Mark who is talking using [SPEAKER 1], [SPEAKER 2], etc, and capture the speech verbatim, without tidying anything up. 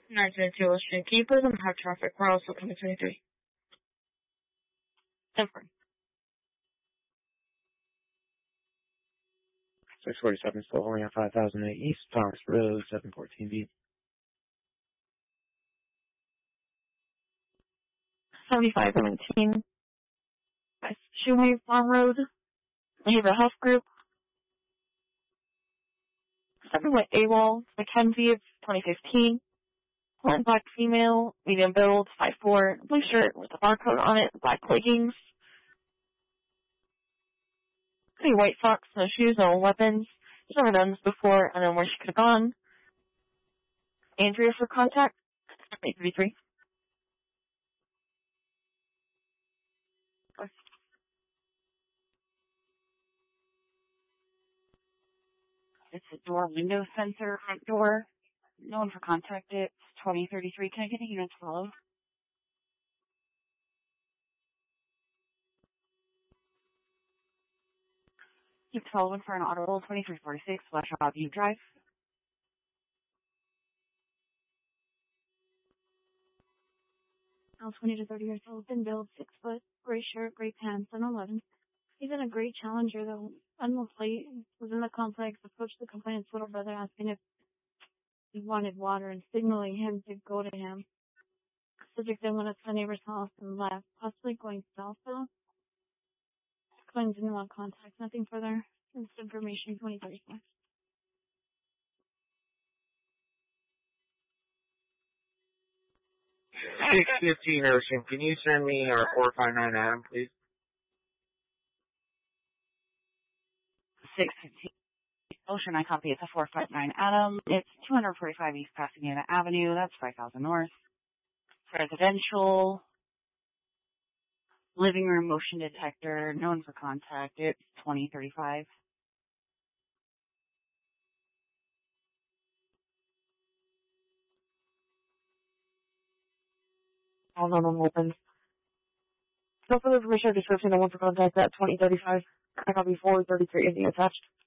[SPEAKER 1] nine twenty-two West Street. Can you please have traffic? We're also coming twenty-three. Denver.
[SPEAKER 2] six forty-seven, still holding at five thousand eight East Thomas Road, seven fourteen B.
[SPEAKER 1] seventy-five seventeen. West Shoemake Farm Road. Behavioral Health Group. Seven with AWOL. Mackenzie, it's twenty fifteen. One black female, medium build, five four, blue shirt with a barcode on it, black leggings. Three white socks, no shoes, no weapons. She's never done this before. I don't know where she could have gone. Andrea for contact. eight thirty-three.
[SPEAKER 3] It's a door window sensor front door. No one for contact. It's twenty thirty-three. Can I get a unit to follow? Keep following for an audible twenty-three forty-six West View Drive.
[SPEAKER 4] Al twenty to thirty years old, thin build, six foot, gray shirt, gray pants, and eleven. He's in a great challenger though. Animal plate was in the complex, approached the complainant's little brother asking if he wanted water and signaling him to go to him. Subject then went up to the neighbor's house and left, possibly going south though. Claims didn't want contact, nothing further. This information twenty thirty-four.
[SPEAKER 2] six fifteen Ocean, can you send me our four five nine Adam, please?
[SPEAKER 3] six fifteen Ocean, I copy. It's a four five nine Adam. It's two forty-five East Pasadena Avenue. That's five thousand North. Residential. Living room motion detector. No one for contact. It's twenty thirty-five.
[SPEAKER 1] All no one opens. No further information or description. No one for contact at twenty thirty-five. I copy four thirty-three. Anything attached?